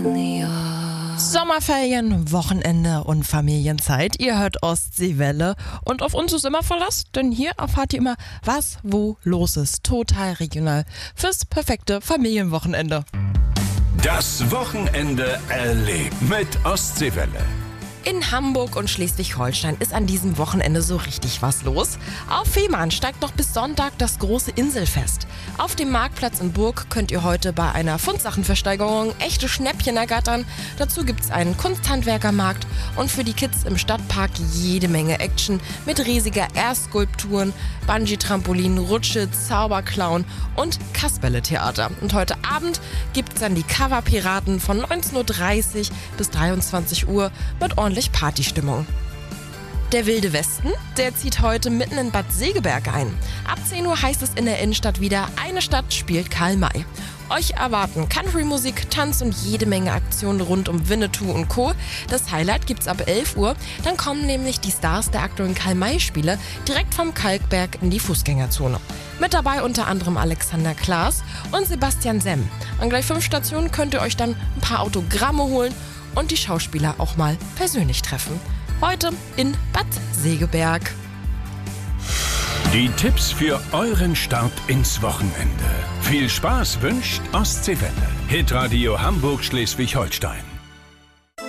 Sommerferien, Wochenende und Familienzeit. Ihr hört Ostseewelle und auf uns ist immer Verlass, denn hier erfahrt ihr immer, was wo los ist. Total regional. Fürs perfekte Familienwochenende. Das Wochenende erlebt mit Ostseewelle. In Hamburg und Schleswig-Holstein ist an diesem Wochenende so richtig was los. Auf Fehmarn steigt noch bis Sonntag das große Inselfest. Auf dem Marktplatz in Burg könnt ihr heute bei einer Fundsachenversteigerung echte Schnäppchen ergattern. Dazu gibt's einen Kunsthandwerkermarkt und für die Kids im Stadtpark jede Menge Action mit riesiger Airskulpturen, Bungee-Trampolin, Rutsche, Zauberclown und Kasperle-Theater. Und heute Abend gibt's dann die Coverpiraten von 19.30 Uhr bis 23 Uhr mit ordentlich Partystimmung. Der Wilde Westen, der zieht heute mitten in Bad Segeberg ein. Ab 10 Uhr heißt es in der Innenstadt wieder, eine Stadt spielt Karl May. Euch erwarten Country-Musik, Tanz und jede Menge Aktionen rund um Winnetou und Co. Das Highlight gibt's ab 11 Uhr. Dann kommen nämlich die Stars der aktuellen Karl-May-Spiele direkt vom Kalkberg in die Fußgängerzone. Mit dabei unter anderem Alexander Klaas und Sebastian Semm. An gleich 5 Stationen könnt ihr euch dann ein paar Autogramme holen und die Schauspieler auch mal persönlich treffen. Heute in Bad Segeberg. Die Tipps für euren Start ins Wochenende. Viel Spaß wünscht Ostseewelle. Hitradio Hamburg Schleswig-Holstein.